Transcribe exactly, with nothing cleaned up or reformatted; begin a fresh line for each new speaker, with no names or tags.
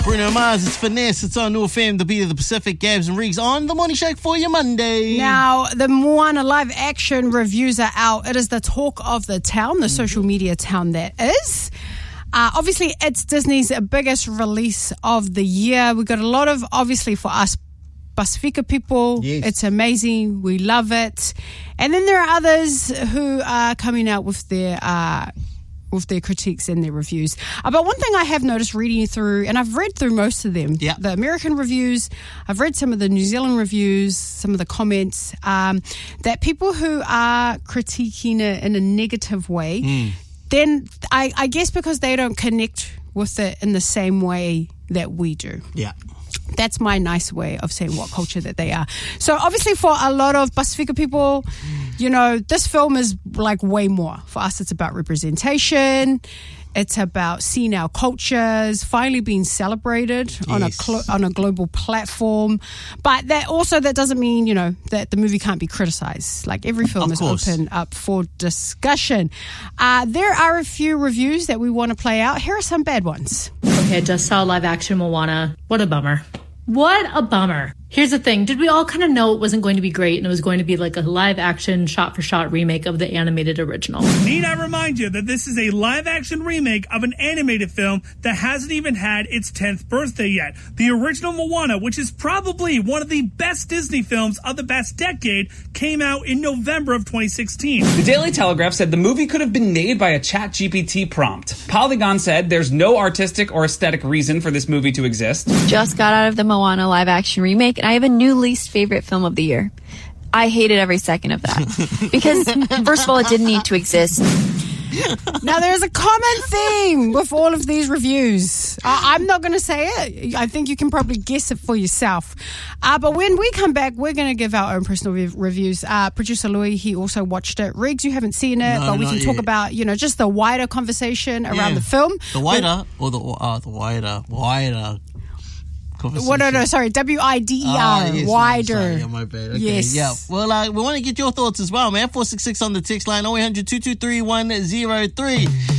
Bruno Mars, it's Finesse, it's on New F M, the beat of the Pacific, Gabs and Riggs on the Morning Shake for your Monday.
Now, the Moana live action reviews are out. It is the talk of the town, the social media town that is. Uh, obviously, it's Disney's biggest release of the year. We've got a lot of, obviously, for us, Pasifika people.
Yes.
It's amazing. We love it. And then there are others who are coming out with their... Uh, with their critiques and their reviews. Uh, but one thing I have noticed reading through, and I've read through most of them,
yeah.
the American reviews, I've read some of the New Zealand reviews, some of the comments, um, that people who are critiquing it in a negative way, mm. then I, I guess because they don't connect with it in the same way that we do.
Yeah.
That's my nice way of saying what culture that they are. So obviously for a lot of Pasifika people, you know, this film is like way more. For us, it's about representation. It's about seeing our cultures finally being celebrated yes. on a cl- on a global platform. But that also that doesn't mean, you know, that the movie can't be criticized. Like every film
of
is
course.
open up for discussion. Uh, there are a few reviews that we want to play out. Here are some bad ones.
Okay, I just saw live action Moana. What a bummer. What a bummer. Here's the thing. Did we all kind of know it wasn't going to be great and it was going to be like a live action shot for shot remake of the animated original?
Need I remind you that this is a live action remake of an animated film that hasn't even had its tenth birthday yet. The original Moana, which is probably one of the best Disney films of the past decade, came out in November of twenty sixteen.
The Daily Telegraph said the movie could have been made by a Chat G P T prompt. Polygon said there's no artistic or aesthetic reason for this movie to exist.
Just got out of the Moana live action remake, and I have a new least favorite film of the year. I hated every second of that. Because, first of all, it didn't need to exist.
Now, there's a common theme with all of these reviews. I- I'm not going to say it. I think you can probably guess it for yourself. Uh, but when we come back, we're going to give our own personal rev- reviews. Uh, Producer Louis, he also watched it. Riggs, you haven't seen it,
No,
but we
not
can talk
yet.
about, you know, just the wider conversation around
Yeah.
the film.
The wider, or the, uh, the wider, wider...
Well, no, no, sorry, W I D E R,
Ah, yes,
wider.
No, sorry, yeah, my bad. Okay,
yes.
Yeah. Well, uh, we want to get your thoughts as well, man. four six six on the text line, oh eight hundred two two three one oh three.